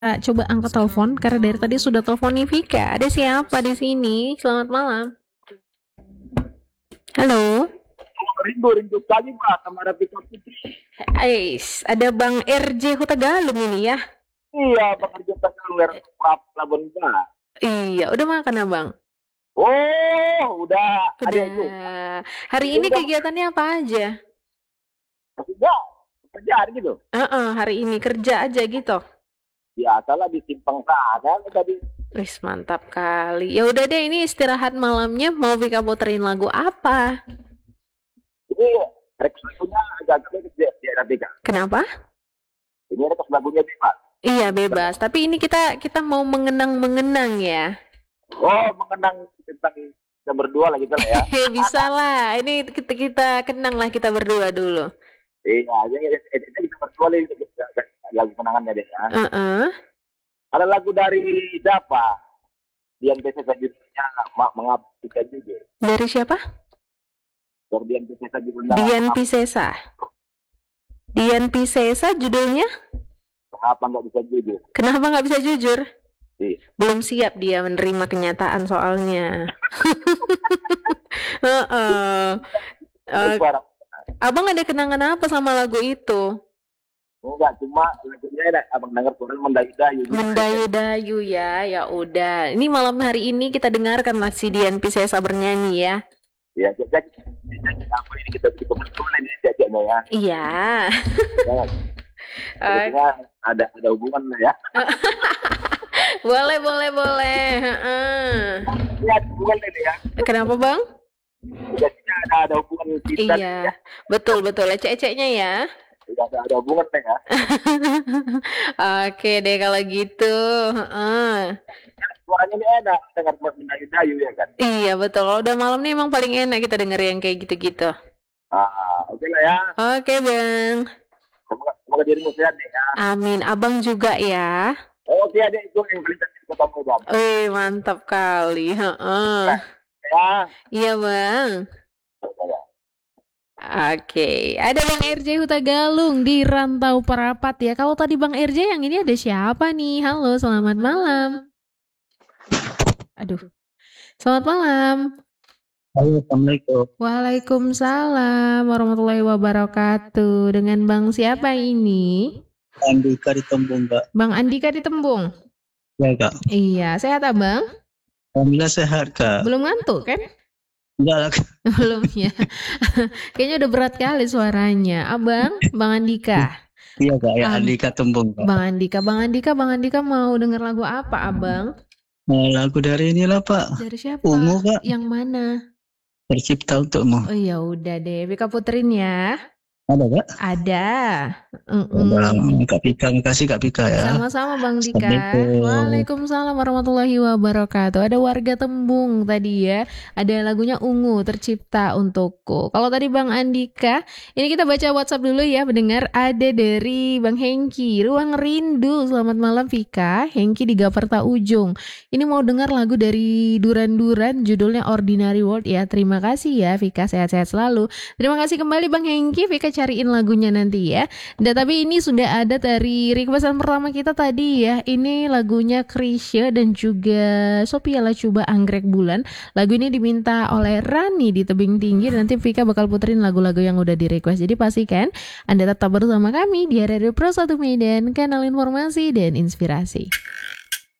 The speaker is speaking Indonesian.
Coba angkat telepon karena dari tadi sudah telepon nih Vika. Ada siapa di sini? Selamat malam. Halo. Rindu sekali Pak sama Rafika Putri. Ada Bang RJ Hutagalung ini ya. Iya, pekerja Tegaluar Labuan Bajo. Iya, udah makan Abang? Oh, udah. Ada itu. Udah. Hari ini kegiatannya apa aja? Maksudnya kerjaan gitu. Hari ini kerja aja gitu. Biasalah di simpang sana tadi. Wis mantap kali. Ya udah deh, ini istirahat malamnya mau Vika puterin lagu apa? Ini request lagunya agak-agak gede ya Rafika. Kenapa? Ini request lagunya Pak. Iya bebas. Tapi ini kita mau mengenang ya. Oh, mengenang tentang kita berdua lah gitu lah ya. Bisa lah. Ini kita kenang lah kita berdua dulu. Iya, jadi kita berdua lagu kenangannya deh ya. Ada lagu dari siapa? Dian Piscesa judulnya Mengapa Kita Jujur. Dari siapa? Dari Dian Piscesa judulnya Dian Piscesa. Dian Piscesa judulnya? Kenapa nggak bisa jujur? Kenapa nggak bisa jujur? Iya. Belum siap dia menerima kenyataan soalnya. Abang ada kenangan apa sama lagu itu? Enggak, cuma lagunya ada abang dengar orang mendayu-dayu. Mendayu-dayu ya, ya udah. Ini malam hari ini kita dengarkan masih Dian Piscesa bernyanyi ya. Ya, jadi apa ini kita berdua ini jajaknya ya. Iya. Ada hubungan ya. Boleh. Ya, hubungan ini ya. Kenapa Bang? Jadinya ada hubungan kita. Iya, ya. Betul. Ecek-eceknya ya. Ada hubungan ya. Oke deh kalau gitu. Suaranya ini enak dengar mendayu-dayu ya kan. Iya betul. Kalau udah malam nih emang paling enak kita denger yang kayak gitu-gitu. Oke lah ya. Oke Bang. Semoga dirimu sehat ya. Amin. Abang juga ya. Oke, ada itu yang paling cantik ketemu Bang. Mantap kali. Ya. Iya Bang. Oke, ada Bang RJ Hutagalung di Rantau Perapat ya. Kalau tadi Bang RJ yang ini ada siapa nih? Halo, selamat malam. Aduh. Selamat malam. Halo, Assalamualaikum. Waalaikumsalam warahmatullahi wabarakatuh. Dengan Bang siapa ini? Andika di Tembung, Kak. Bang Andika di Tembung? Ya, Kak. Iya, sehat Abang? Alhamdulillah sehat, Kak. Belum ngantuk kan? Enggak lah. Belum ya. Kayaknya udah berat kali suaranya. Abang, Bang Andika. Iya, Kak. Ya, Andika Tembung, Kak. Bang Andika mau denger lagu apa, Abang? Lagu dari inilah, Pak. Dari siapa? Ungu, Kak. Yang mana? Tercipta Untukmu. Oh ya udah deh, Vika puterin ya. Ada, Kak? Ada. Kak Pika, makasih Kak Pika ya. Sama-sama Bang Dika. Waalaikumsalam warahmatullahi wabarakatuh. Ada warga Tembung tadi ya. Ada lagunya Ungu Tercipta Untukku. Kalau tadi Bang Andika, ini kita baca WhatsApp dulu ya pendengar. Ada dari Bang Hengki, Ruang Rindu. Selamat malam Vika. Hengki di Gaperta Ujung. Ini mau dengar lagu dari Duran-Duran, judulnya Ordinary World ya. Terima kasih ya Vika, sehat-sehat selalu. Terima kasih kembali Bang Hengki. Vika cariin lagunya nanti ya. Dan tapi ini sudah ada dari requestan pertama kita tadi ya. Ini lagunya Krisya dan juga Sophia Lacuba Anggrek Bulan. Lagu ini diminta oleh Rani di Tebing Tinggi. Nanti Vika bakal puterin lagu-lagu yang udah di request. Jadi pastikan Anda tetap bersama kami di Radio Pro 1 Medan, kanal informasi dan inspirasi.